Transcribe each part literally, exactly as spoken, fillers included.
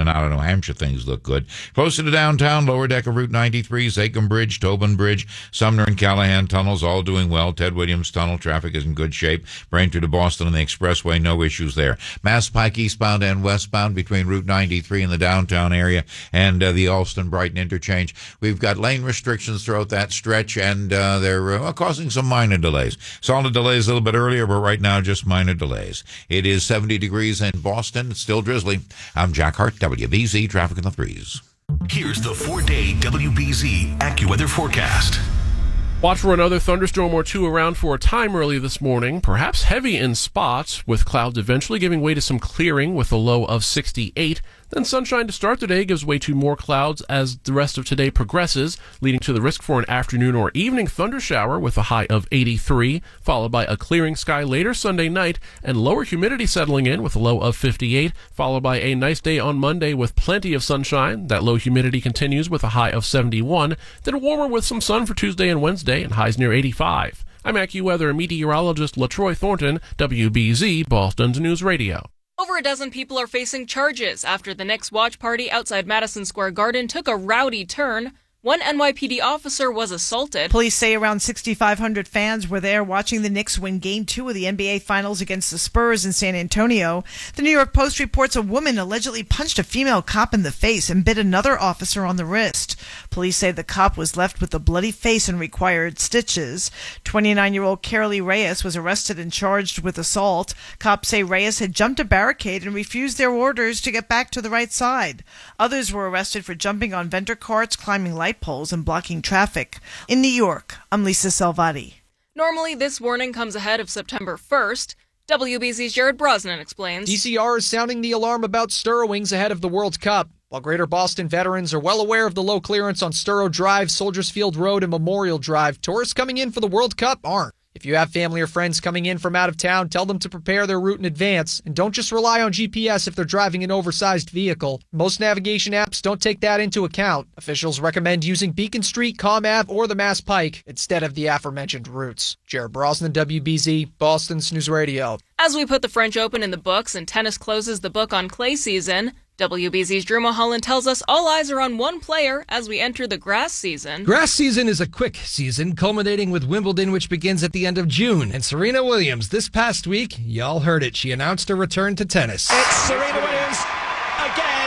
and out of New Hampshire, things look good. Closer to downtown, lower deck of Route ninety-three, Zachem Bridge, Tobin Bridge, Sumner and Callahan tunnels, all doing well. Ted Williams Tunnel, traffic is in good shape. Braintree to Boston on the expressway, no issues there. Mass Pike eastbound and westbound between Route ninety-three and the downtown area and uh, the Alston-Brighton interchange. We've got lane restrictions throughout that stretch, and uh, they're uh, causing some minor delays. Solid delays a little bit earlier, but right now just minor delays. It is seventy degrees in Boston. It's still drizzly. I'm Jack Hart, W B Z, traffic in the threes. Here's the four-day W B Z AccuWeather forecast. Watch for another thunderstorm or two around for a time early this morning, perhaps heavy in spots, with clouds eventually giving way to some clearing with a low of sixty-eight. Then sunshine to start the day gives way to more clouds as the rest of today progresses, leading to the risk for an afternoon or evening thunder shower with a high of eighty-three, followed by a clearing sky later Sunday night and lower humidity settling in with a low of fifty-eight, followed by a nice day on Monday with plenty of sunshine. That low humidity continues with a high of seventy-one, then warmer with some sun for Tuesday and Wednesday and highs near eighty-five. I'm AccuWeather meteorologist LaTroy Thornton, W B Z, Boston's News Radio. Over a dozen people are facing charges after the Knicks watch party outside Madison Square Garden took a rowdy turn. One N Y P D officer was assaulted. Police say around sixty-five hundred fans were there watching the Knicks win Game two of the N B A Finals against the Spurs in San Antonio. The New York Post reports a woman allegedly punched a female cop in the face and bit another officer on the wrist. Police say the cop was left with a bloody face and required stitches. twenty-nine-year-old Carolee Reyes was arrested and charged with assault. Cops say Reyes had jumped a barricade and refused their orders to get back to the right side. Others were arrested for jumping on vendor carts, climbing light poles, and blocking traffic. In New York, I'm Lisa Salvati. Normally, this warning comes ahead of September first. W B Z's Jared Brosnan explains. D C R is sounding the alarm about Stirrowings ahead of the World Cup. While Greater Boston veterans are well aware of the low clearance on Sturrow Drive, Soldiers Field Road, and Memorial Drive, tourists coming in for the World Cup aren't. If you have family or friends coming in from out of town, tell them to prepare their route in advance, and don't just rely on G P S if they're driving an oversized vehicle. Most navigation apps don't take that into account. Officials recommend using Beacon Street, Comm Ave, or the Mass Pike instead of the aforementioned routes. Jared Brosnan, W B Z, Boston's News Radio. As we put the French Open in the books and tennis closes the book on clay season, W B Z's Drew Mulholland tells us all eyes are on one player as we enter the grass season. Grass season is a quick season, culminating with Wimbledon, which begins at the end of June. And Serena Williams, this past week, y'all heard it, she announced her return to tennis. It's Serena Williams again.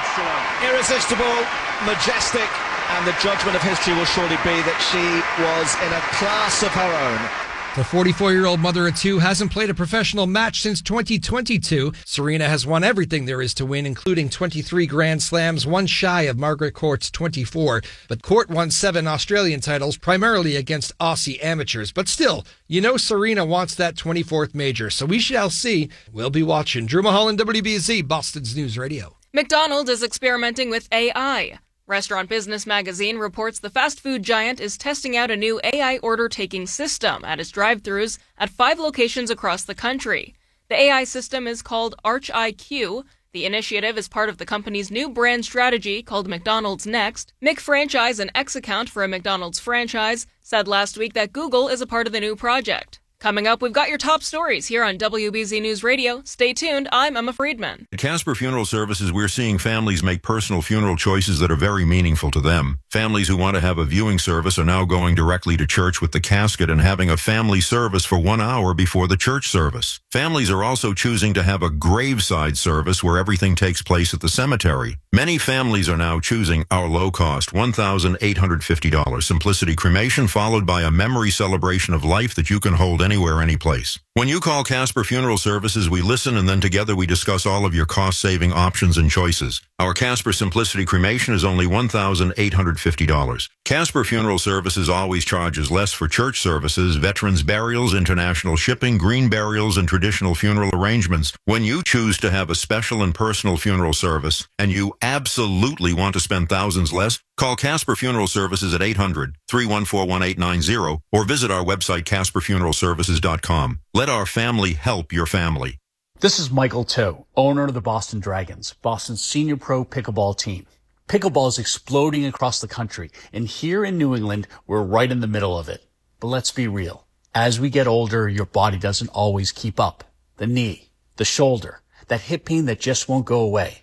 Irresistible, majestic, and the judgment of history will surely be that she was in a class of her own. The forty-four-year-old mother of two hasn't played a professional match since twenty twenty-two. Serena has won everything there is to win, including twenty-three Grand Slams, one shy of Margaret Court's twenty-four. But Court won seven Australian titles, primarily against Aussie amateurs. But still, you know Serena wants that twenty-fourth major, so we shall see. We'll be watching. Drew Mulholland, W B Z, Boston's News Radio. McDonald's is experimenting with A I. Restaurant Business Magazine reports the fast food giant is testing out a new A I order-taking system at its drive-thrus at five locations across the country. The A I system is called ArchIQ. The initiative is part of the company's new brand strategy called McDonald's Next. McFranchise, an ex-account for a McDonald's franchise, said last week that Google is a part of the new project. Coming up, we've got your top stories here on W B Z News Radio. Stay tuned. I'm Emma Friedman. At Casper Funeral Services, we're seeing families make personal funeral choices that are very meaningful to them. Families who want to have a viewing service are now going directly to church with the casket and having a family service for one hour before the church service. Families are also choosing to have a graveside service where everything takes place at the cemetery. Many families are now choosing our low-cost one thousand eight hundred fifty dollars Simplicity Cremation, followed by a memory celebration of life that you can hold anywhere, anyplace. When you call Casper Funeral Services, we listen and then together we discuss all of your cost-saving options and choices. Our Casper Simplicity Cremation is only one thousand eight hundred fifty dollars. Casper Funeral Services always charges less for church services, veterans burials, international shipping, green burials, and traditional funeral arrangements. When you choose to have a special and personal funeral service, and you absolutely want to spend thousands less, call Casper Funeral Services at eight hundred, three one four, one eight nine zero or visit our website casper funeral services dot com. Let our family help your family. This is Michael Toe, owner of the Boston Dragons, Boston's senior pro pickleball team. Pickleball is exploding across the country, and here in New England, we're right in the middle of it. But let's be real. As we get older, your body doesn't always keep up. The knee, the shoulder, that hip pain that just won't go away.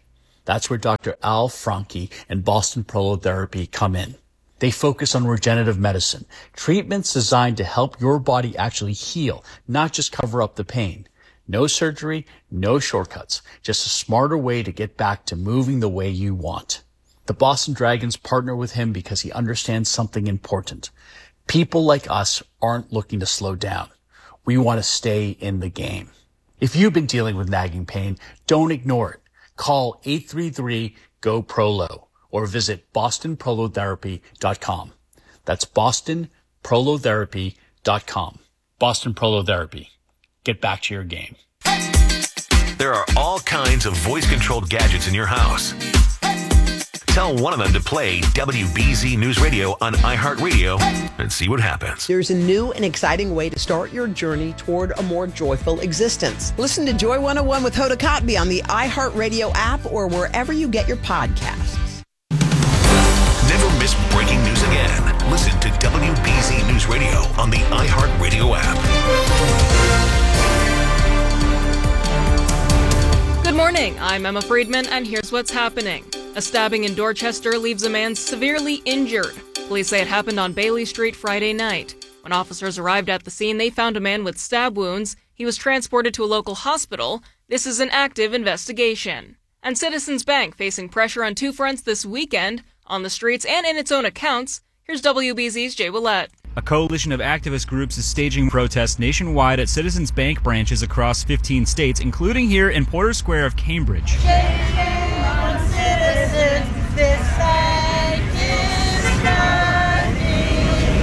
That's where Doctor Al Franke and Boston Prolotherapy come in. They focus on regenerative medicine, treatments designed to help your body actually heal, not just cover up the pain. No surgery, no shortcuts, just a smarter way to get back to moving the way you want. The Boston Dragons partner with him because he understands something important. People like us aren't looking to slow down. We want to stay in the game. If you've been dealing with nagging pain, don't ignore it. Call eight three three, G O P R O L O or visit boston prolotherapy dot com. That's boston prolotherapy dot com. Boston Prolotherapy. Get back to your game. There are all kinds of voice-controlled gadgets in your house. Tell one of them to play W B Z News Radio on iHeartRadio and see what happens. There's a new and exciting way to start your journey toward a more joyful existence. Listen to Joy one oh one with Hoda Kotb on the iHeartRadio app or wherever you get your podcasts. Never miss breaking news again. Listen to W B Z News Radio on the iHeartRadio app. Good morning, I'm Emma Friedman, and here's what's happening. A stabbing in Dorchester leaves a man severely injured. Police say it happened on Bailey Street Friday night. When officers arrived at the scene, they found a man with stab wounds. He was transported to a local hospital. This is an active investigation. And Citizens Bank facing pressure on two fronts this weekend, on the streets and in its own accounts. Here's W B Z's Jay Willett. A coalition of activist groups is staging protests nationwide at Citizens Bank branches across fifteen states, including here in Porter Square of Cambridge. Shame on citizens, this bank is nothing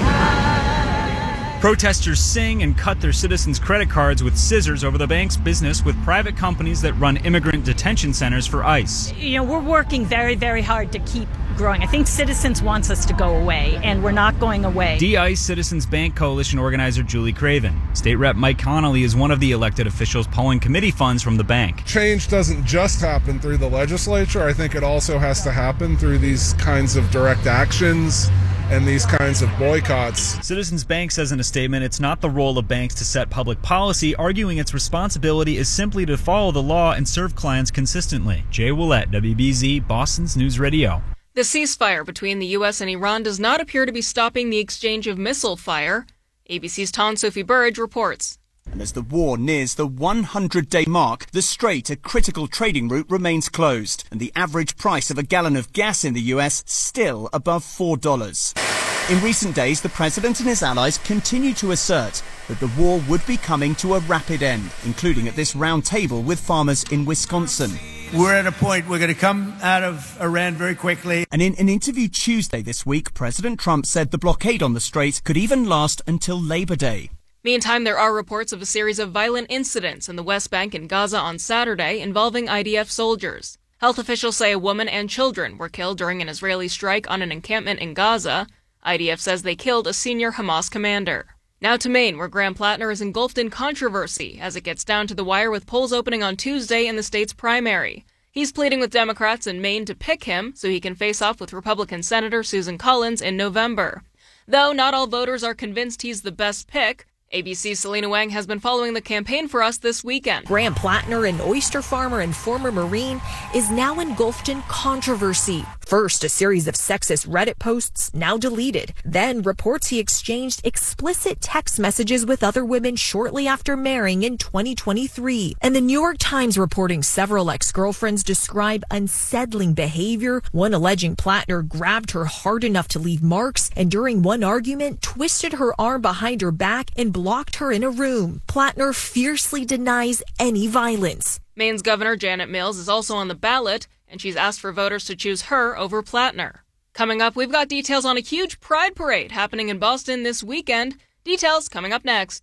high. Protesters sing and cut their citizens' credit cards with scissors over the bank's business with private companies that run immigrant detention centers for ICE. You know, we're working very, very hard to keep growing. I think Citizens wants us to go away, and we're not going away. D-ICE Citizens Bank Coalition organizer Julie Craven. State Rep Mike Connolly is one of the elected officials pulling committee funds from the bank. Change doesn't just happen through the legislature. I think it also has to happen through these kinds of direct actions and these kinds of boycotts. Citizens Bank says in a statement it's not the role of banks to set public policy, arguing its responsibility is simply to follow the law and serve clients consistently. Jay Willett, W B Z, Boston's News Radio. The ceasefire between the U S and Iran does not appear to be stopping the exchange of missile fire. A B C's Tom Sophie Burridge reports. And as the war nears the hundred-day mark, the Strait, a critical trading route, remains closed, and the average price of a gallon of gas in the U S still above four dollars. In recent days, the president and his allies continue to assert that the war would be coming to a rapid end, including at this round table with farmers in Wisconsin. We're at a point we're going to come out of Iran very quickly. And in an interview Tuesday this week, President Trump said the blockade on the Strait could even last until Labor Day. Meantime, there are reports of a series of violent incidents in the West Bank and Gaza on Saturday involving I D F soldiers. Health officials say a woman and children were killed during an Israeli strike on an encampment in Gaza. I D F says they killed a senior Hamas commander. Now to Maine, where Graham Plattner is engulfed in controversy as it gets down to the wire with polls opening on Tuesday in the state's primary. He's pleading with Democrats in Maine to pick him so he can face off with Republican Senator Susan Collins in November. Though not all voters are convinced he's the best pick, A B C's Selena Wang has been following the campaign for us this weekend. Graham Plattner, an oyster farmer and former Marine, is now engulfed in controversy. First, a series of sexist Reddit posts, now deleted. Then, reports he exchanged explicit text messages with other women shortly after marrying in twenty twenty-three. And the New York Times reporting several ex-girlfriends describe unsettling behavior, one alleging Plattner grabbed her hard enough to leave marks, and during one argument, twisted her arm behind her back and blocked her in a room. Plattner fiercely denies any violence. Maine's Governor Janet Mills is also on the ballot, and she's asked for voters to choose her over Plattner. Coming up, we've got details on a huge pride parade happening in Boston this weekend. Details coming up next.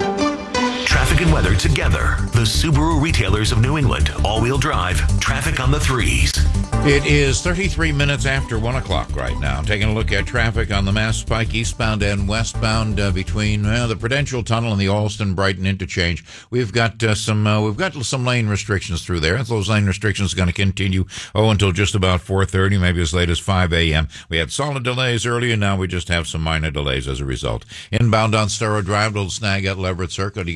Traffic and weather together. The Subaru retailers of New England. All-wheel drive. Traffic on the threes. It is thirty-three minutes after one o'clock right now. Taking a look at traffic on the Mass Pike eastbound and westbound uh, between uh, the Prudential Tunnel and the Alston-Brighton interchange. We've got uh, some uh, we've got some lane restrictions through there. Those lane restrictions are going to continue oh until just about four thirty, maybe as late as five a.m. We had solid delays earlier. Now we just have some minor delays as a result. Inbound on Storrow Drive, little snag at Leverett Circle. You're going to get through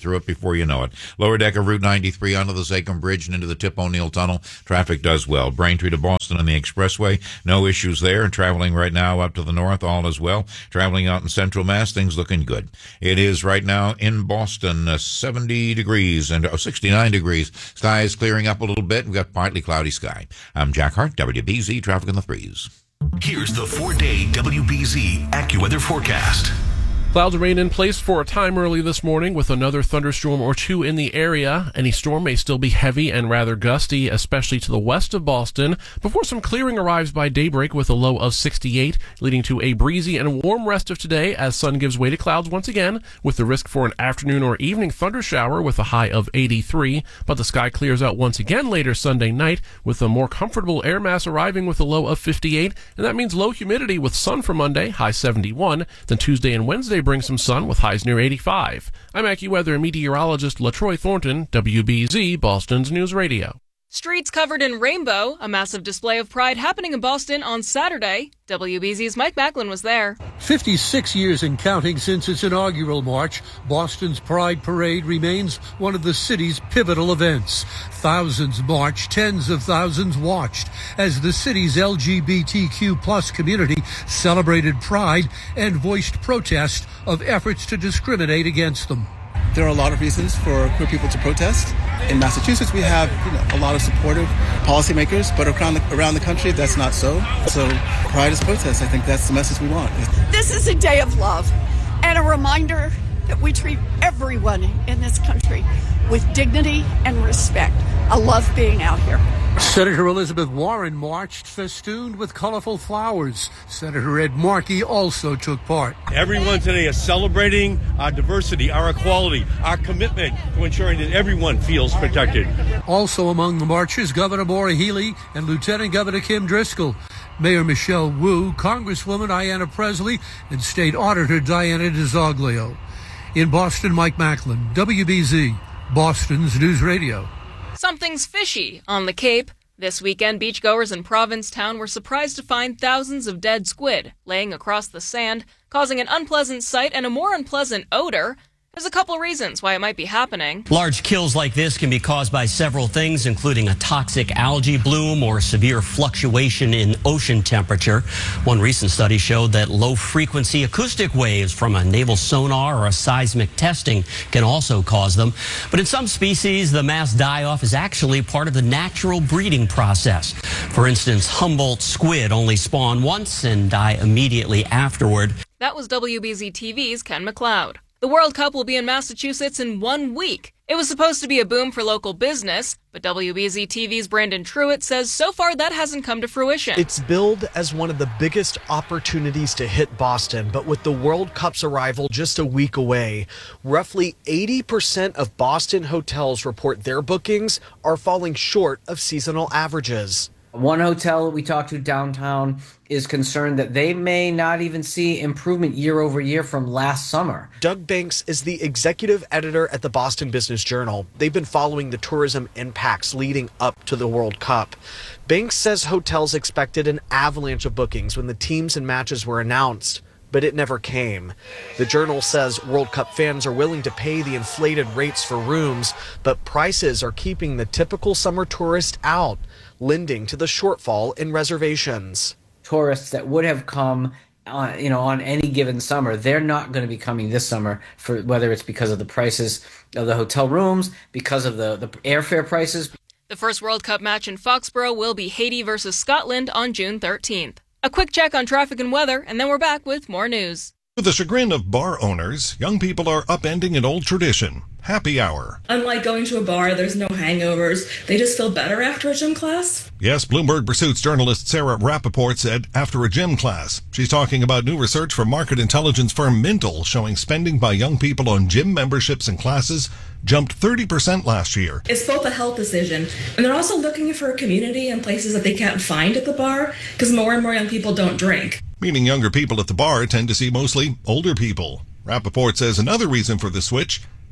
through it before you know it. Lower deck of Route ninety-three onto the Zachem Bridge and into the Tip O'Neill Tunnel. Traffic does well. Braintree to Boston on the expressway, no issues there. And traveling right now up to the north, all as well. Traveling out in Central Mass, things looking good. It is right now in Boston, uh, seventy degrees and uh, sixty-nine degrees. Sky is clearing up a little bit. We've got partly cloudy sky. I'm Jack Hart, W B Z Traffic in the Threes. Here's the four-day W B Z AccuWeather forecast. Clouds remain in place for a time early this morning with another thunderstorm or two in the area. Any storm may still be heavy and rather gusty, especially to the west of Boston, before some clearing arrives by daybreak with a low of sixty-eight, leading to a breezy and warm rest of today as sun gives way to clouds once again, with the risk for an afternoon or evening thunder shower with a high of eighty-three. But the sky clears out once again later Sunday night with a more comfortable air mass arriving with a low of fifty-eight, and that means low humidity with sun for Monday, high seventy-one. Then Tuesday and Wednesday bring some sun with highs near eighty-five. I'm AccuWeather meteorologist LaTroy Thornton, W B Z Boston's News Radio. Streets covered in rainbow, a massive display of pride happening in Boston on Saturday. W B Z's Mike Macklin was there. fifty-six years and counting since its inaugural march, Boston's Pride Parade remains one of the city's pivotal events. Thousands marched, tens of thousands watched as the city's L G B T Q plus community celebrated pride and voiced protest of efforts to discriminate against them. There are a lot of reasons for queer people to protest. In Massachusetts, we have you know, a lot of supportive policymakers, but around the, around the country, that's not so. So pride is protest. I think that's the message we want. This is a day of love and a reminder that we treat everyone in this country with dignity and respect. I love being out here. Senator Elizabeth Warren marched festooned with colorful flowers. Senator Ed Markey also took part. Everyone today is celebrating our diversity, our equality, our commitment to ensuring that everyone feels protected. Also among the marchers, Governor Maura Healey and Lieutenant Governor Kim Driscoll, Mayor Michelle Wu, Congresswoman Ayanna Presley, and State Auditor Diana DiZoglio. In Boston, Mike Macklin, W B Z, Boston's News Radio. Something's fishy on the Cape. This weekend, beachgoers in Provincetown were surprised to find thousands of dead squid laying across the sand, causing an unpleasant sight and a more unpleasant odor. There's a couple reasons why it might be happening. Large kills like this can be caused by several things, including a toxic algae bloom or severe fluctuation in ocean temperature. One recent study showed that low-frequency acoustic waves from a naval sonar or a seismic testing can also cause them. But in some species, the mass die-off is actually part of the natural breeding process. For instance, Humboldt squid only spawn once and die immediately afterward. That was W B Z T V's Ken McLeod. The World Cup will be in Massachusetts in one week. It was supposed to be a boom for local business, but W B Z T V's Brandon Truitt says so far that hasn't come to fruition. It's billed as one of the biggest opportunities to hit Boston, but with the World Cup's arrival just a week away, roughly eighty percent of Boston hotels report their bookings are falling short of seasonal averages. One hotel we talked to downtown is concerned that they may not even see improvement year over year from last summer. Doug Banks is the executive editor at the Boston Business Journal. They've been following the tourism impacts leading up to the World Cup. Banks says hotels expected an avalanche of bookings when the teams and matches were announced, but it never came. The Journal says World Cup fans are willing to pay the inflated rates for rooms, but prices are keeping the typical summer tourist out, lending to the shortfall in reservations. Tourists that would have come on, you know, on any given summer, they're not going to be coming this summer, for whether it's because of the prices of the hotel rooms, because of the, the airfare prices. The first World Cup match in Foxborough will be Haiti versus Scotland on June thirteenth. A quick check on traffic and weather, and then we're back with more news. To the chagrin of bar owners, young people are upending an old tradition, happy hour. Unlike going to a bar, there's no hangovers. They just feel better after a gym class. Yes, Bloomberg Pursuit's journalist Sarah Rappaport said after a gym class. She's talking about new research from market intelligence firm Mintel showing spending by young people on gym memberships and classes jumped thirty percent last year. It's both a health decision, and they're also looking for a community in places that they can't find at the bar, because more and more young people don't drink. Meaning younger people at the bar tend to see mostly older people. Rappaport says another reason for the switch,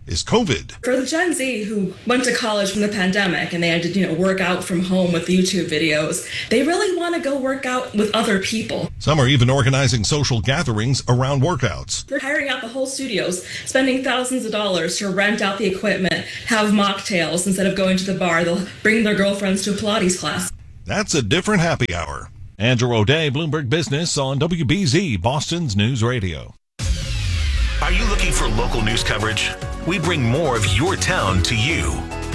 is COVID. For the Gen Z who went to college from the pandemic and they had to, you know, work out from home with YouTube videos, they really want to go work out with other people. Some are even organizing social gatherings around workouts. They're hiring out the whole studios, spending thousands of dollars to rent out the equipment, have mocktails instead of going to the bar. They'll bring their girlfriends to a Pilates class. That's a different happy hour. Andrew O'Day, Bloomberg Business on W B Z, Boston's News Radio. Are you looking for local news coverage? We bring more of your town to you.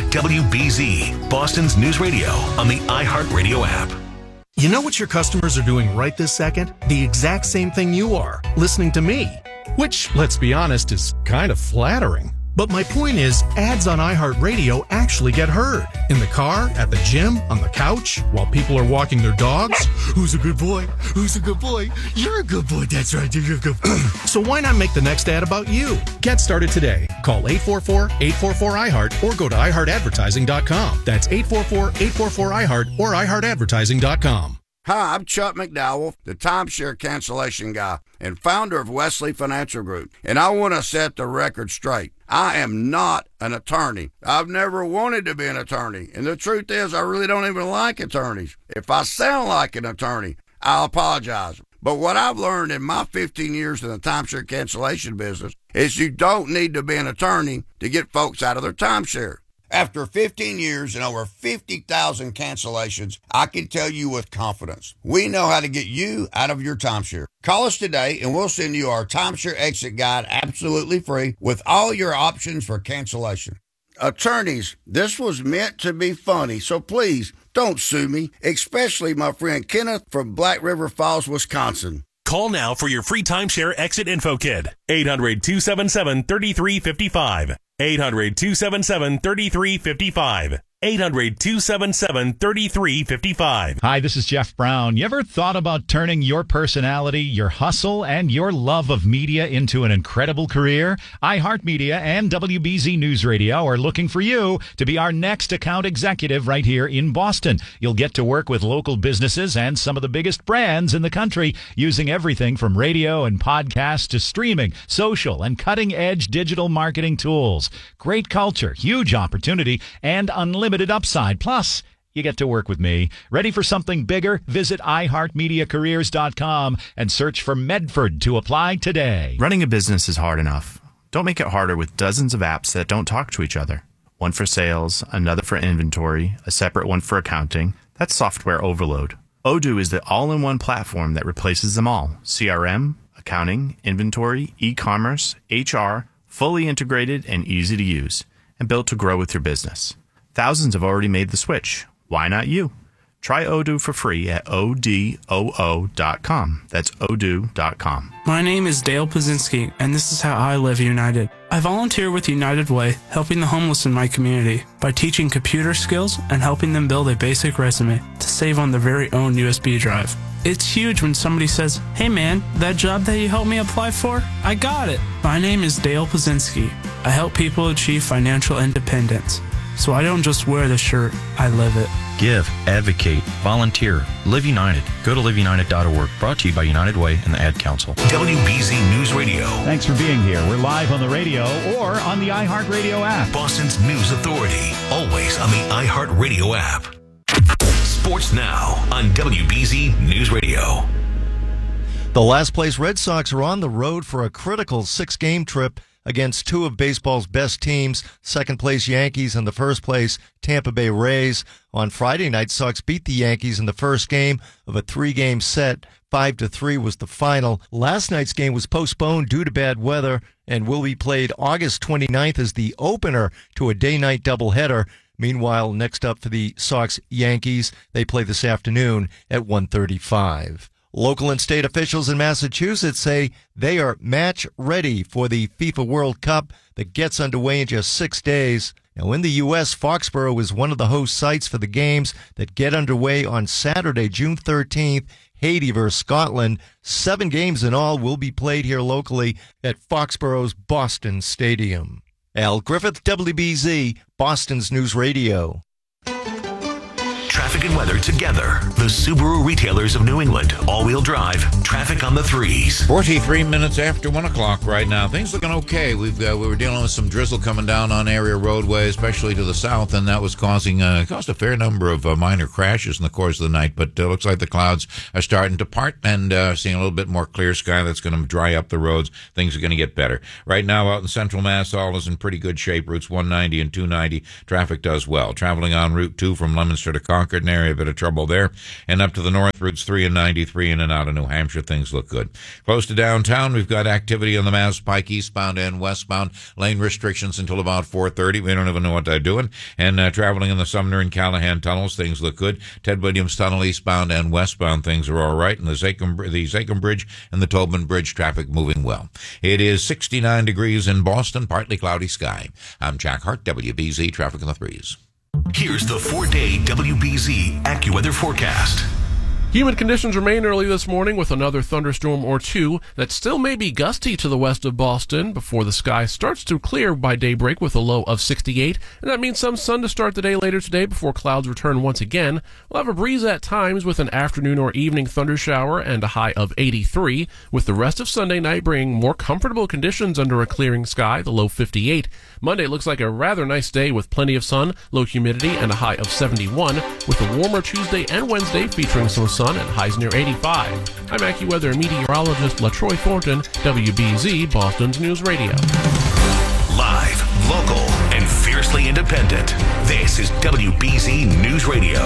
W B Z, Boston's News Radio on the iHeartRadio app. You know what your customers are doing right this second? The exact same thing you are, listening to me. Which, let's be honest, is kind of flattering. But my point is, ads on iHeartRadio actually get heard. In the car, at the gym, on the couch, while people are walking their dogs. Who's a good boy? Who's a good boy? You're a good boy. That's right. You're a good boy. So why not make the next ad about you? Get started today. Call eight four four, eight four four, I heart or go to i heart advertising dot com. That's eight four four, eight four four, I heart or i heart advertising dot com. Hi, I'm Chuck McDowell, the timeshare cancellation guy and founder of Wesley Financial Group, and I want to set the record straight. I am not an attorney. I've never wanted to be an attorney, and the truth is I really don't even like attorneys. If I sound like an attorney, I'll apologize. But what I've learned in my fifteen years in the timeshare cancellation business is you don't need to be an attorney to get folks out of their timeshare. After fifteen years and over fifty thousand cancellations, I can tell you with confidence, we know how to get you out of your timeshare. Call us today and we'll send you our timeshare exit guide absolutely free with all your options for cancellation. Attorneys, this was meant to be funny, so please don't sue me, especially my friend Kenneth from Black River Falls, Wisconsin. Call now for your free timeshare exit info kit. eight hundred, two seven seven, three three five five. eight hundred, two seven seven, three three five five. eight hundred, two seven seven, three three five five. Hi, this is Jeff Brown. You ever thought about turning your personality, your hustle, and your love of media into an incredible career? iHeartMedia and W B Z News Radio are looking for you to be our next account executive right here in Boston. You'll get to work with local businesses and some of the biggest brands in the country using everything from radio and podcasts to streaming, social, and cutting-edge digital marketing tools. Great culture, huge opportunity, and unlimited Limited upside. Plus, you get to work with me. Ready for something bigger? Visit i heart media careers dot com and search for Medford to apply today. Running a business is hard enough. Don't make it harder with dozens of apps that don't talk to each other. One for sales, another for inventory, a separate one for accounting. That's software overload. Odoo is the all-in-one platform that replaces them all. C R M, accounting, inventory, e-commerce, H R, fully integrated and easy to use, and built to grow with your business. Thousands have already made the switch. Why not you? Try Odoo for free at O D O O dot com. That's odoo dot com. My name is Dale Pazinski, and this is how I live United. I volunteer with United Way, helping the homeless in my community by teaching computer skills and helping them build a basic resume to save on their very own U S B drive. It's huge when somebody says, "Hey man, that job that you helped me apply for, I got it." My name is Dale Pazinski. I help people achieve financial independence. So I don't just wear the shirt, I live it. Give, advocate, volunteer, Live United. Go to live united dot org. Brought to you by United Way and the Ad Council. W B Z News Radio. Thanks for being here. We're live on the radio or on the iHeartRadio app. Boston's News Authority. Always on the iHeartRadio app. Sports now on W B Z News Radio. The last place Red Sox are on the road for a critical six-game trip against two of baseball's best teams, second place Yankees and the first place Tampa Bay Rays. On Friday night, Sox beat the Yankees in the first game of a three-game set. Five to three was the final. Last night's game was postponed due to bad weather and will be played August twenty-ninth as the opener to a day-night doubleheader. Meanwhile, next up for the Sox Yankees, they play this afternoon at one thirty-five. Local and state officials in Massachusetts say they are match ready for the FIFA World Cup that gets underway in just six days. Now, in the U S, Foxborough is one of the host sites for the games that get underway on Saturday, June thirteenth, Haiti versus Scotland. Seven games in all will be played here locally at Foxborough's Boston Stadium. Al Griffith, W B Z, Boston's News Radio. Traffic and weather together. The Subaru retailers of New England. All-wheel drive. Traffic on the threes. forty-three minutes after one o'clock right now. Things looking okay. We've uh, we were dealing with some drizzle coming down on area roadways, especially to the south, and that was causing uh, caused a fair number of uh, minor crashes in the course of the night. But it uh, looks like the clouds are starting to part, and uh, seeing a little bit more clear sky. That's going to dry up the roads. Things are going to get better. Right now, out in Central Mass, all is in pretty good shape. Routes one ninety and two ninety, traffic does well. Traveling on Route two from Leominster to Concord, an area, a bit of trouble there. And up to the north, routes three and ninety-three in and out of New Hampshire, things look good. Close to downtown, we've got activity on the Mass Pike eastbound and westbound. Lane restrictions until about four thirty. We don't even know what they're doing. And uh, traveling in the Sumner and Callahan tunnels, things look good. Ted Williams Tunnel eastbound and westbound, things are all right. And the Zachem, the Zachem Bridge and the Tobin Bridge, traffic moving well. It is sixty-nine degrees in Boston, partly cloudy sky. I'm Jack Hart, W B Z Traffic in the Threes. Here's the four-day W B Z AccuWeather forecast. Humid conditions remain early this morning with another thunderstorm or two that still may be gusty to the west of Boston before the sky starts to clear by daybreak with a low of sixty-eight. And that means some sun to start the day later today before clouds return once again. We'll have a breeze at times with an afternoon or evening thundershower and a high of eighty-three, with the rest of Sunday night bringing more comfortable conditions under a clearing sky, the low fifty-eight. Monday looks like a rather nice day with plenty of sun, low humidity, and a high of seventy-one, with a warmer Tuesday and Wednesday featuring some sun and highs near eighty-five. I'm AccuWeather meteorologist LaTroy Thornton, W B Z Boston's News Radio. Live, local, and fiercely independent. This is W B Z News Radio.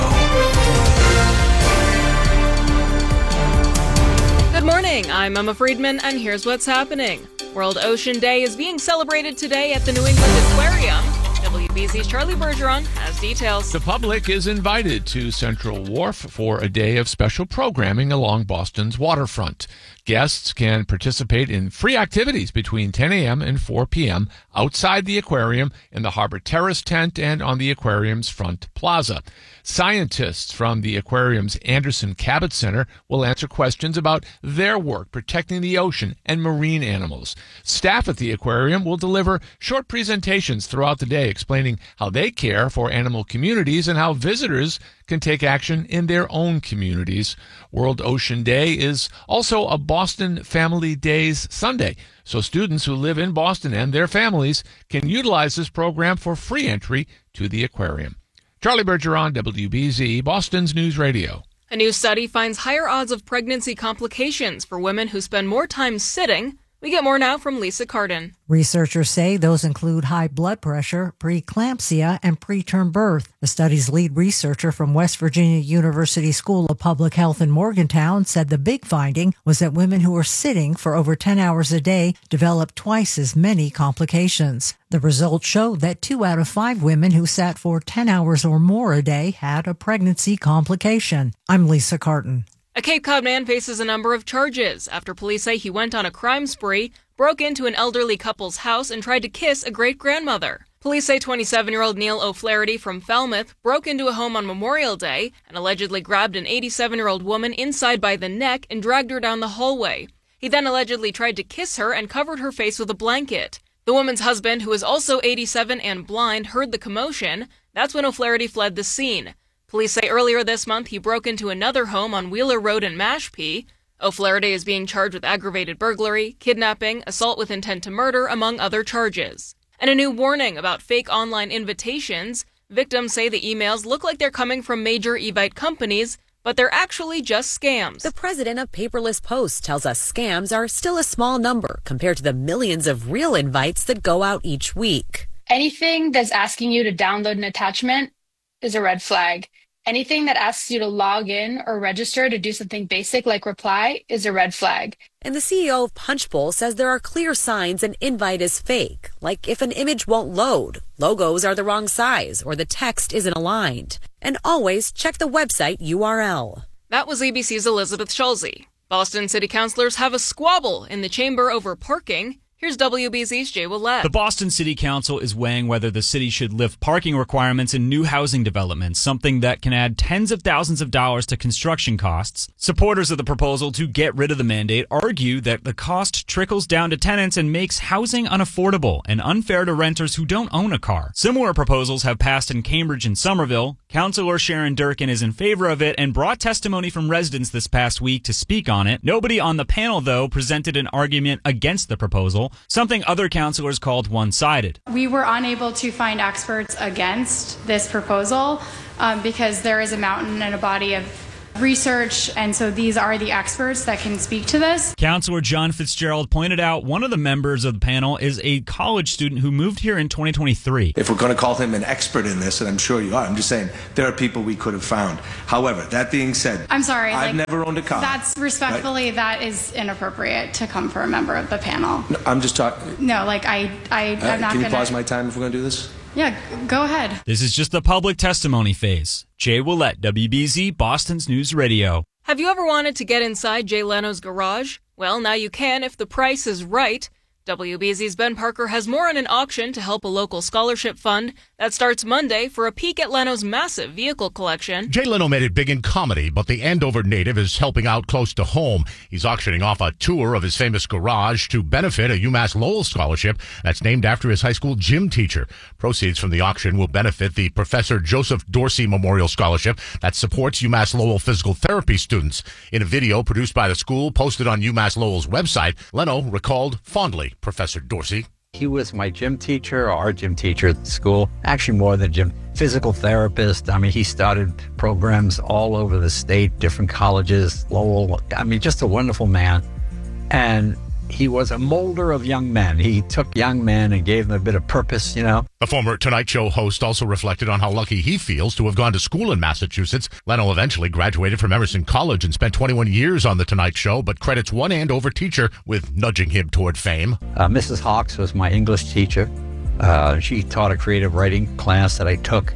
Good morning, I'm Emma Friedman, and here's what's happening. World Ocean Day is being celebrated today at the New England Aquarium. W B Z's Charlie Bergeron has details. The public is invited to Central Wharf for a day of special programming along Boston's waterfront. Guests can participate in free activities between ten a.m. and four p.m. outside the aquarium, in the Harbor Terrace tent, and on the aquarium's front plaza. Scientists from the aquarium's Anderson Cabot Center will answer questions about their work protecting the ocean and marine animals. Staff at the aquarium will deliver short presentations throughout the day explaining how they care for animal communities and how visitors can take action in their own communities. World Ocean Day is also a Boston Family Days Sunday, so students who live in Boston and their families can utilize this program for free entry to the aquarium. Charlie Bergeron, W B Z, Boston's News Radio. A new study finds higher odds of pregnancy complications for women who spend more time sitting. We get more now from Lisa Cardin. Researchers say those include high blood pressure, preeclampsia, and preterm birth. The study's lead researcher from West Virginia University School of Public Health in Morgantown said the big finding was that women who were sitting for over ten hours a day developed twice as many complications. The results showed that two out of five women who sat for ten hours or more a day had a pregnancy complication. I'm Lisa Carton. A Cape Cod man faces a number of charges after police say he went on a crime spree, broke into an elderly couple's house, and tried to kiss a great-grandmother. Police say twenty-seven-year-old Neil O'Flaherty from Falmouth broke into a home on Memorial Day and allegedly grabbed an eighty-seven-year-old woman inside by the neck and dragged her down the hallway. He then allegedly tried to kiss her and covered her face with a blanket. The woman's husband, who is also eighty-seven and blind, heard the commotion. That's when O'Flaherty fled the scene. Police say earlier this month he broke into another home on Wheeler Road in Mashpee. O'Flaherty is being charged with aggravated burglary, kidnapping, assault with intent to murder, among other charges. And a new warning about fake online invitations. Victims say the emails look like they're coming from major Evite companies, but they're actually just scams. The president of Paperless Post tells us scams are still a small number compared to the millions of real invites that go out each week. Anything that's asking you to download an attachment is a red flag. Anything that asks you to log in or register to do something basic like reply is a red flag. And the C E O of Punchbowl says there are clear signs an invite is fake, like if an image won't load, logos are the wrong size, or the text isn't aligned. And always check the website U R L. That was A B C's Elizabeth Schulze. Boston city councilors have a squabble in the chamber over parking. Here's W B Z's Jay Willett. The Boston City Council is weighing whether the city should lift parking requirements in new housing developments, something that can add tens of thousands of dollars to construction costs. Supporters of the proposal to get rid of the mandate argue that the cost trickles down to tenants and makes housing unaffordable and unfair to renters who don't own a car. Similar proposals have passed in Cambridge and Somerville. Councilor Sharon Durkin is in favor of it and brought testimony from residents this past week to speak on it. Nobody on the panel, though, presented an argument against the proposal, something other councilors called one-sided. We were unable to find experts against this proposal um, because there is a mountain and a body of research, and so these are the experts that can speak to this. Councilor John Fitzgerald pointed out one of the members of the panel is a college student who moved here in twenty twenty-three. If we're going to call him an expert in this, and I'm sure you are, I'm just saying there are people we could have found. However, that being said, I'm sorry, I've like, never owned a car. That's respectfully, right? That is inappropriate to come for a member of the panel. No, I'm just talking. No, like I, I, Uh, I'm not can you gonna... pause my time if we're going to do this? Yeah, go ahead. This is just the public testimony phase. Jay Willett, W B Z, Boston's News Radio. Have you ever wanted to get inside Jay Leno's garage? Well, now you can if the price is right. W B Z's Ben Parker has more on an auction to help a local scholarship fund that starts Monday for a peek at Leno's massive vehicle collection. Jay Leno made it big in comedy, but the Andover native is helping out close to home. He's auctioning off a tour of his famous garage to benefit a UMass Lowell scholarship that's named after his high school gym teacher. Proceeds from the auction will benefit the Professor Joseph Dorsey Memorial Scholarship that supports UMass Lowell physical therapy students. In a video produced by the school posted on UMass Lowell's website, Leno recalled fondly Professor Dorsey. He was my gym teacher, our gym teacher at the school, actually more than gym, physical therapist. I mean, he started programs all over the state, different colleges, Lowell. I mean, just a wonderful man. And he was a molder of young men. He took young men and gave them a bit of purpose, you know. The former Tonight Show host also reflected on how lucky he feels to have gone to school in Massachusetts. Leno eventually graduated from Emerson College and spent twenty-one years on The Tonight Show, but credits one Andover teacher with nudging him toward fame. Uh, Missus Hawks was my English teacher. Uh, she taught a creative writing class that I took.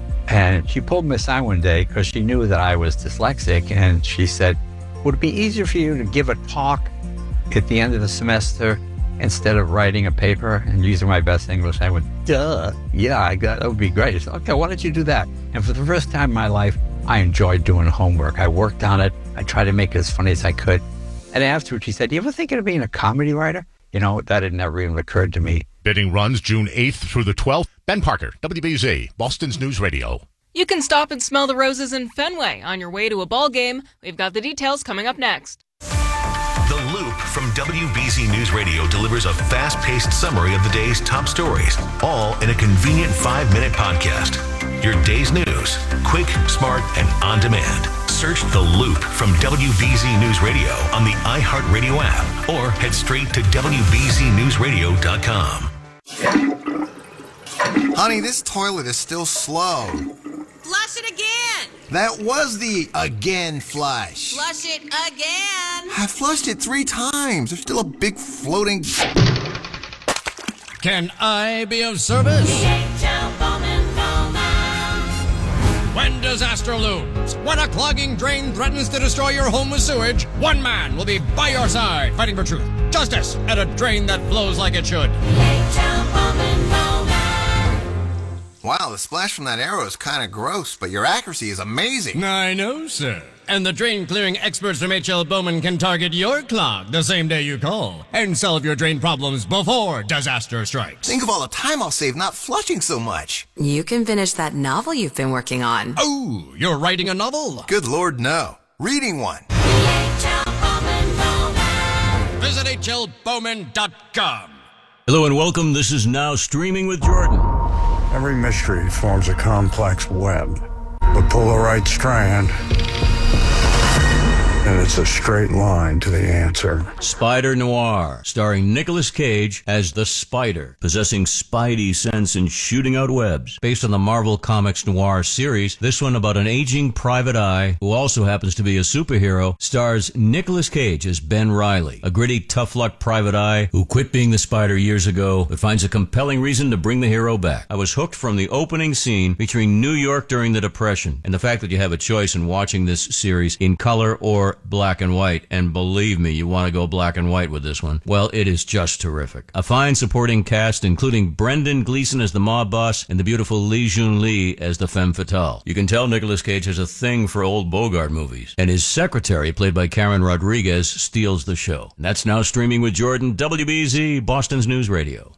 And she pulled me aside one day because she knew that I was dyslexic. And she said, would it be easier for you to give a talk at the end of the semester instead of writing a paper and using my best English? I went, duh. Yeah, I got, that would be great. Said, okay, why don't you do that? And for the first time in my life, I enjoyed doing homework. I worked on it. I tried to make it as funny as I could. And afterwards, she said, do you ever think of being a comedy writer? You know, that had never even occurred to me. Bidding runs June eighth through the twelfth. Ben Parker, W B Z, Boston's News Radio. You can stop and smell the roses in Fenway on your way to a ball game. We've got the details coming up next. The Loop from W B Z News Radio delivers a fast-paced summary of the day's top stories, all in a convenient five-minute podcast. Your day's news, quick, smart, and on demand. Search The Loop from W B Z News Radio on the iHeartRadio app or head straight to W B Z news radio dot com. Honey, this toilet is still slow. Flush it again! That was the again flush. Flush it again! I flushed it three times. There's still a big floating... Can I be of service? When disaster looms, when a clogging drain threatens to destroy your home with sewage, one man will be by your side, fighting for truth, justice, and a drain that flows like it should. Wow, the splash from that arrow is kind of gross, but your accuracy is amazing. I know, sir. And the drain-clearing experts from H L Bowman can target your clog the same day you call and solve your drain problems before disaster strikes. Think of all the time I'll save not flushing so much. You can finish that novel you've been working on. Oh, you're writing a novel? Good Lord, no. Reading one. Visit H L Bowman dot com. Hello and welcome. This is Now Streaming with Jordan. Every mystery forms a complex web, but pull the right strand, and it's a straight line to the answer. Spider Noir, starring Nicolas Cage as the Spider, possessing spidey sense and shooting out webs. Based on the Marvel Comics noir series, this one about an aging private eye who also happens to be a superhero, stars Nicolas Cage as Ben Reilly, a gritty, tough-luck private eye who quit being the Spider years ago but finds a compelling reason to bring the hero back. I was hooked from the opening scene featuring New York during the Depression, and the fact that you have a choice in watching this series in color or black black and white, and believe me, you want to go black and white with this one. Well, it is just terrific. A fine supporting cast, including Brendan Gleeson as the mob boss and the beautiful Lee Jun Lee as the femme fatale. You can tell Nicolas Cage has a thing for old Bogart movies, and his secretary, played by Karen Rodriguez, steals the show. And that's now streaming with Jordan, W B Z, Boston's News Radio.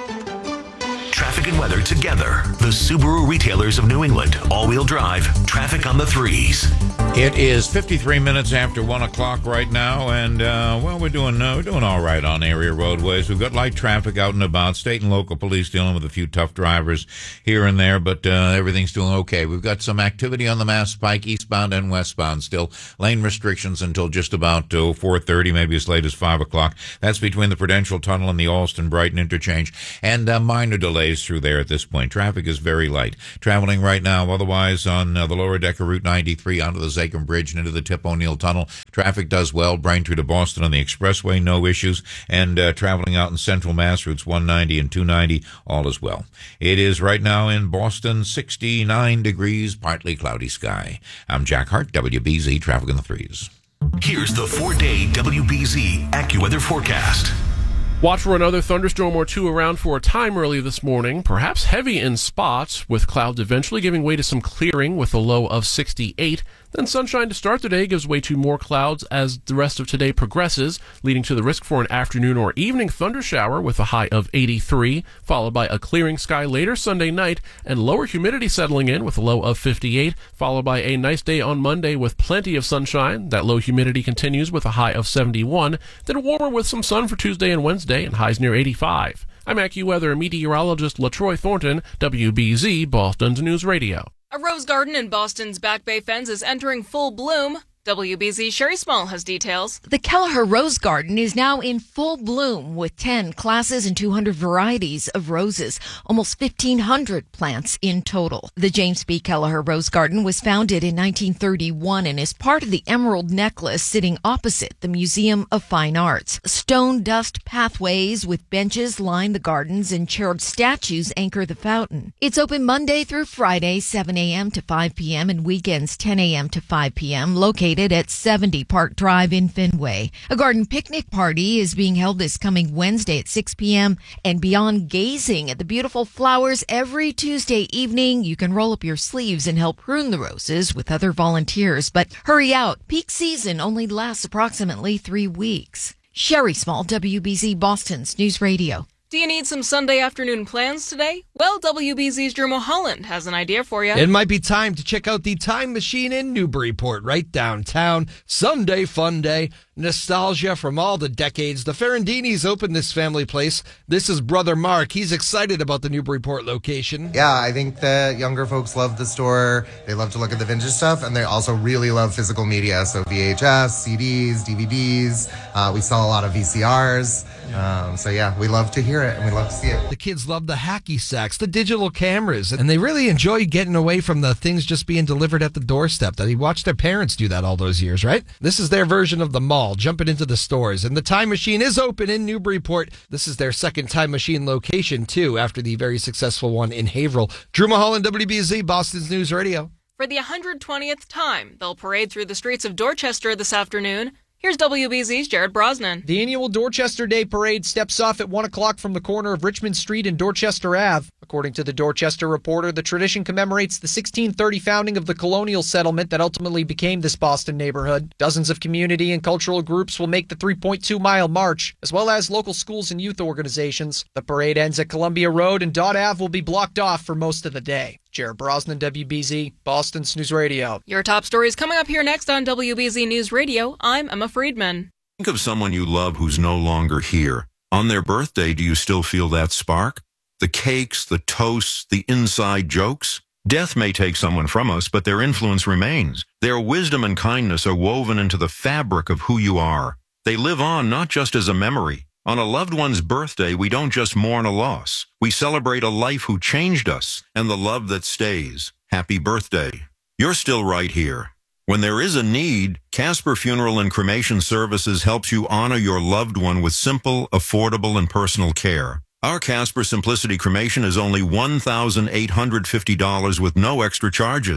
Traffic and weather together. The Subaru retailers of New England. All-wheel drive. Traffic on the threes. It is fifty-three minutes after one o'clock right now, and, uh, well, we're doing uh, we're doing all right on area roadways. We've got light traffic out and about. State and local police dealing with a few tough drivers here and there, but uh, everything's doing okay. We've got some activity on the Mass Pike, eastbound and westbound still. Lane restrictions until just about uh, four thirty, maybe as late as five o'clock. That's between the Prudential Tunnel and the Alston-Brighton interchange, and uh, minor delays through there at this point. Traffic is very light. Traveling right now, otherwise, on uh, the lower deck of Route ninety-three onto the Zachem Bridge and into the Tip O'Neill Tunnel. Traffic does well. Braintree to Boston on the expressway, no issues. And uh, traveling out in Central Mass, routes one ninety and two ninety, all is well. It is right now in Boston, sixty-nine degrees, partly cloudy sky. I'm Jack Hart, W B Z, Traffic in the Threes. Here's the four-day W B Z AccuWeather forecast. Watch for another thunderstorm or two around for a time early this morning, perhaps heavy in spots, with clouds eventually giving way to some clearing with a low of sixty-eight. Then sunshine to start the day gives way to more clouds as the rest of today progresses, leading to the risk for an afternoon or evening thunder shower with a high of eighty-three, followed by a clearing sky later Sunday night and lower humidity settling in with a low of fifty-eight, followed by a nice day on Monday with plenty of sunshine. That low humidity continues with a high of seventy-one, then warmer with some sun for Tuesday and Wednesday and highs near eighty-five. I'm AccuWeather meteorologist LaTroy Thornton, W B Z, Boston's News Radio. A rose garden in Boston's Back Bay Fens is entering full bloom. W B Z Sherry Small has details. The Kelleher Rose Garden is now in full bloom with ten classes and two hundred varieties of roses, almost fifteen hundred plants in total. The James B. Kelleher Rose Garden was founded in nineteen thirty-one and is part of the Emerald Necklace sitting opposite the Museum of Fine Arts. Stone dust pathways with benches line the gardens and cherub statues anchor the fountain. It's open Monday through Friday, seven a.m. to five p.m. and weekends ten a.m. to five p.m. located at seventy Park Drive in Fenway. A garden picnic party is being held this coming Wednesday at six p.m. and beyond gazing at the beautiful flowers every Tuesday evening, you can roll up your sleeves and help prune the roses with other volunteers. But hurry out. Peak season only lasts approximately three weeks. Sherry Small, W B Z Boston's News Radio. Do you need some Sunday afternoon plans today? Well, W B Z's Drew Mulholland has an idea for you. It might be time to check out the Time Machine in Newburyport, right downtown. Sunday fun day. Nostalgia from all the decades. The Ferrandinis opened this family place. This is Brother Mark. He's excited about the Newburyport location. Yeah, I think the younger folks love the store. They love to look at the vintage stuff, and they also really love physical media. So V H S, C Ds, D V Ds. Uh, we sell a lot of V C Rs. Um, so yeah, we love to hear it and we love to see it. The kids love the hacky sacks, the digital cameras, and they really enjoy getting away from the things just being delivered at the doorstep. That he watched their parents do that all those years, right? This is their version of the mall, jumping into the stores. And the Time Machine is open in Newburyport. This is their second Time Machine location, too, after the very successful one in Haverhill. Drew Mulholland, W B Z, Boston's News Radio. For the one hundred twentieth time, they'll parade through the streets of Dorchester this afternoon. Here's W B Z's Jared Brosnan. The annual Dorchester Day Parade steps off at one o'clock from the corner of Richmond Street and Dorchester Avenue. According to the Dorchester Reporter, the tradition commemorates the sixteen thirty founding of the colonial settlement that ultimately became this Boston neighborhood. Dozens of community and cultural groups will make the three point two mile march, as well as local schools and youth organizations. The parade ends at Columbia Road, and Dot Avenue will be blocked off for most of the day. Jared Brosnan, W B Z, Boston's News Radio. Your top stories coming up here next on W B Z News Radio. I'm Emma Friedman. Think of someone you love who's no longer here. On their birthday, do you still feel that spark? The cakes, the toasts, the inside jokes? Death may take someone from us, but their influence remains. Their wisdom and kindness are woven into the fabric of who you are. They live on not just as a memory. On a loved one's birthday, we don't just mourn a loss. We celebrate a life who changed us and the love that stays. Happy birthday. You're still right here. When there is a need, Casper Funeral and Cremation Services helps you honor your loved one with simple, affordable, and personal care. Our Casper Simplicity Cremation is only one thousand eight hundred fifty dollars with no extra charges.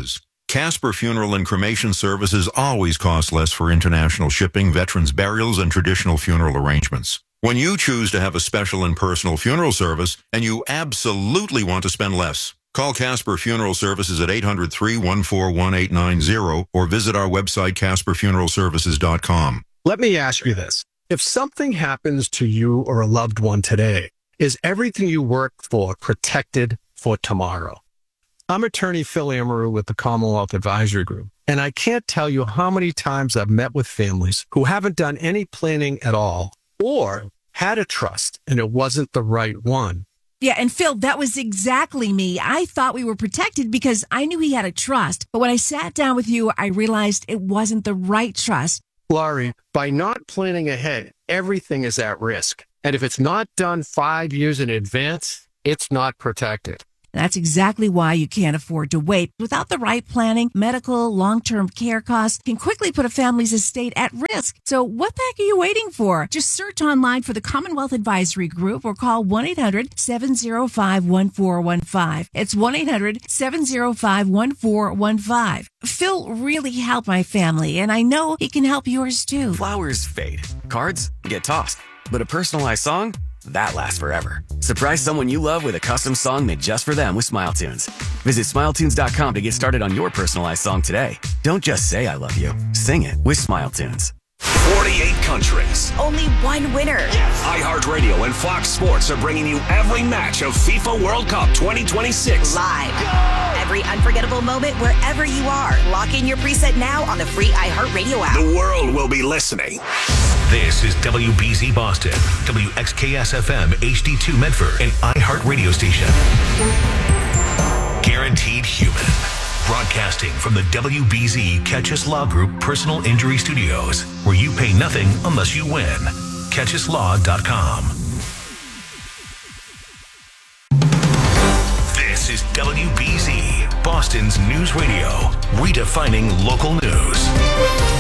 Casper Funeral and Cremation Services always cost less for international shipping, veterans burials, and traditional funeral arrangements. When you choose to have a special and personal funeral service, and you absolutely want to spend less, call Casper Funeral Services at eight hundred, three one four, one eight nine zero or visit our website, casper funeral services dot com. Let me ask you this. If something happens to you or a loved one today, is everything you work for protected for tomorrow? I'm attorney Phil Amaru with the Commonwealth Advisory Group, and I can't tell you how many times I've met with families who haven't done any planning at all or had a trust and it wasn't the right one. Yeah, and Phil, that was exactly me. I thought we were protected because I knew he had a trust. But when I sat down with you, I realized it wasn't the right trust. Laurie, by not planning ahead, everything is at risk. And if it's not done five years in advance, it's not protected. That's exactly why you can't afford to wait. Without the right planning, medical, long-term care costs can quickly put a family's estate at risk. So what the heck are you waiting for? Just search online for the Commonwealth Advisory Group or call one eight hundred, seven oh five, one four one five. It's one eight hundred, seven oh five, one four one five. Phil really helped my family, and I know he can help yours too. Flowers fade. Cards get tossed. But a personalized song? That lasts forever. Surprise someone you love with a custom song made just for them with SmileTunes. Visit smile tunes dot com to get started on your personalized song today. Don't just say I love you. Sing it with SmileTunes. forty-eight countries. Only one winner. iHeartRadio and Fox Sports are bringing you every match of FIFA World Cup twenty twenty-six. Live. Every unforgettable moment wherever you are. Lock in your preset now on the free iHeartRadio app. The world will be listening. This is W B Z Boston, W X K S F M H D two Medford, and iHeartRadio station. Guaranteed Human. Broadcasting from the W B Z Catchus Law Group Personal Injury Studios, where you pay nothing unless you win. catchus law dot com. This is W B Z, Boston's news radio, redefining local news.